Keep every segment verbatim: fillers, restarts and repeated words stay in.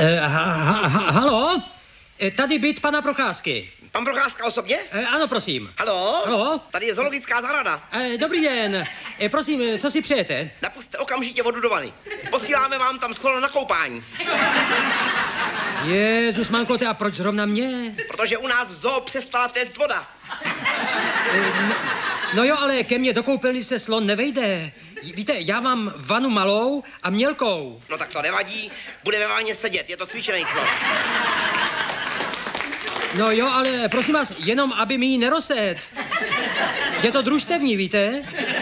E, ha, ha, ha, halo? E, tady byt pana Procházky. Pan Procházka osobně? E, ano, prosím. Halo? Halo? Tady je zoologická zahrada. E, dobrý den. E, prosím, co si přejete? Napusťte okamžitě vodu do vany. Posíláme vám tam slona na koupání. Jezus, mankote, a proč zrovna mě? Protože u nás v zoo přestala téct voda. E, no, no jo, ale ke mně do koupelny se slon nevejde. Víte, já mám vanu malou a mělkou. No tak to nevadí, bude ve vaně sedět, je to cvičený slon. No jo, ale prosím vás, jenom aby mi ji nerozsed. Je to družstevní, víte?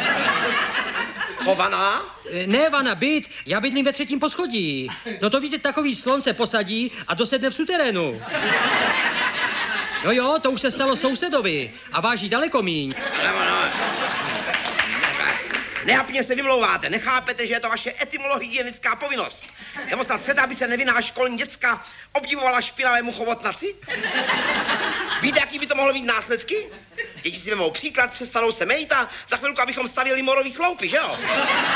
Co vana? Ne, vana, byt. Já bydlím ve třetím poschodí. No to víte, takový slon se posadí a dosedne v suterénu. No jo, to už se stalo sousedovi a váží daleko míň. No, no. Nejapně se vymlouváte, nechápete, že je to vaše etymologická povinnost. Nebo snad chcete, aby se nevinná školní děcka obdivovala špinavému chobotnaci? Víte, jaký by to mohlo mít následky? Děti si vemou příklad, přestanou se mejt a za chvilku, abychom stavěli morový sloupy, že jo?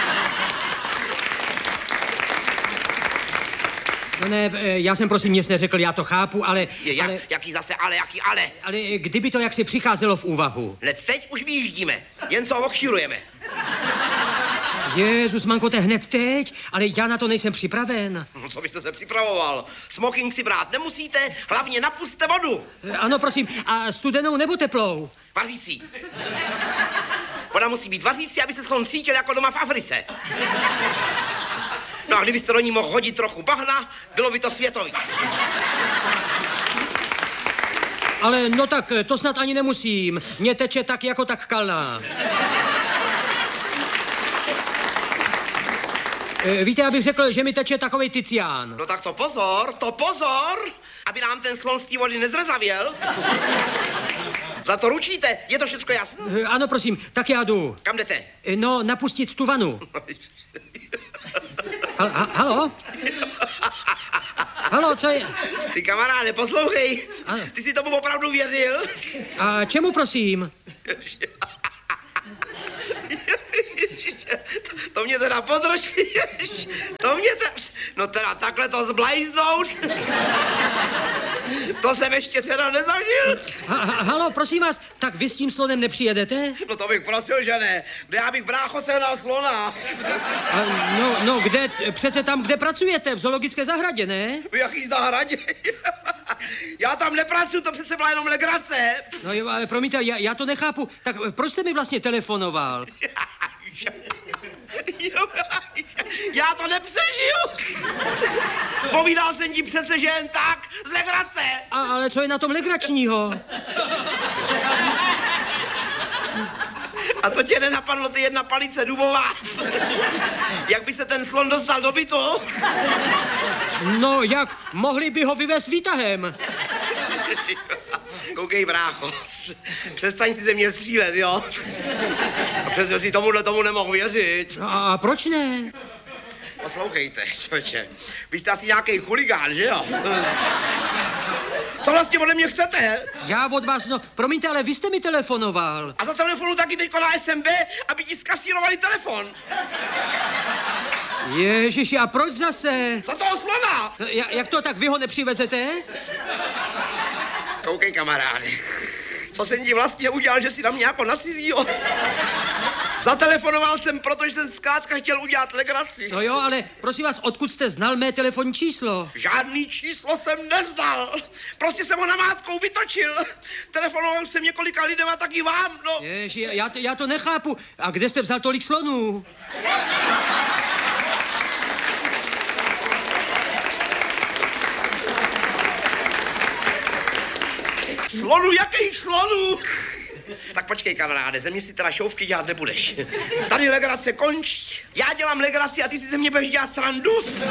No ne, já jsem prosím nic neřekl, já to chápu, ale... Je, jak, ale jaký zase ale, jaký ale? Ale kdyby to jaksi přicházelo v úvahu. Hned teď už vyjíždíme, jen co okširujeme. Jezus, mankote, hned teď? Ale já na to nejsem připraven. No, co byste se připravoval? Smoking si brát nemusíte, hlavně napuste vodu. Ano, prosím, a studenou nebo teplou? Vařící. Voda musí být vařící, aby se slon cítil jako doma v Africe. No a kdybyste do ní mohl hodit trochu bahna, bylo by to světový. Ale no tak, to snad ani nemusím. Mně teče tak jako tak kalná. E, víte, abych řekl, že mi teče takovej Ticián. No tak to pozor, to pozor, aby nám ten slon z té vody nezrezavěl. Za to ručíte, je to všecko jasné? E, ano, prosím, tak já jdu. Kam jdete? E, no, napustit tu vanu. Hal, ha, halo? Halo, co je? Ty kamaráde, poslouchej, ano. Ty si tomu opravdu věřil? A čemu, prosím? To, to mě teda podroží, to mě teda, no teda takhle to zblajznout, to jsem ještě teda nezažil. Ha, ha, halo, prosím vás, tak vy s tím slonem nepřijedete? No to bych prosil, že ne, kde já bych brácho sehnal slona. A, no, no, kde, přece tam, kde pracujete, v zoologické zahradě, ne? V jaký zahradě? Já tam nepracuji, to přece byla jenom legrace. No jo, ale promiňte, já, já to nechápu, tak proč jste mi vlastně telefonoval? Já to nepřežiju. Povídal jsem ti přece, že jen tak, z legrace. A, ale co je na tom legračního? A to tě nenapadlo, ty jedna palice dubová. Jak by se ten slon dostal do bytu? No jak, mohli by ho vyvést výtahem. Koukej, brácho, přestaň si ze mě střílet, jo? A přece si tomuhle tomu nemohu věřit. A proč ne? Poslouchejte, člověče, vy jste asi nějaký chuligán, že jo? Co vlastně ode mě chcete? Já od vás, no, promiňte, ale vy jste mi telefonoval. A za telefonu taky teďko na S M B, aby ti zkasírovali telefon. Ježiši, a proč zase? Za toho slona? Ja, jak to, tak vy ho nepřivezete? Koukej, kamaráde, co jsem ti vlastně udělal, že si na mě jako na cizího? Zatelefonoval jsem, protože jsem zkrátka chtěl udělat legraci. No jo, ale prosím vás, odkud jste znal mé telefonní číslo? Žádný číslo jsem neznal. Prostě jsem ho namátkou vytočil. Telefonoval jsem několika lidem a taky vám, no. Ježi, já, já to nechápu. A kde jste vzal tolik slonů? Slonu, jakých slonů? Tak počkej, kamaráde, ze mě si teda šouvky dělat nebudeš. Tady legrace končí. Já dělám legraci a ty si ze mě budeš dělat srandu.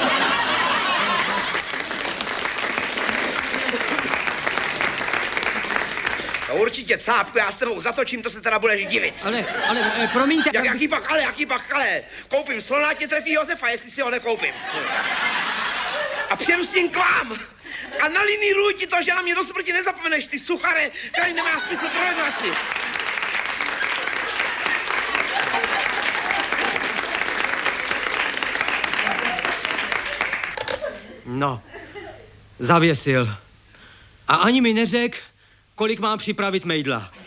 No určitě, cápku, já s tebou zatočím, to se teda budeš divit. Ale, ale, eh, promiňte... Jak, jaký pak ale, jaký pak ale? Koupím slona, tě trefí Josefa, jestli si ho nekoupím. A přijedu s ním k vám. A naliníruj ti to, že na mě do smrti nezapomeneš, ty suchare, který nemá smysl pro legraci. No, Zavěsil. A ani mi neřekl, kolik mám připravit mejdla.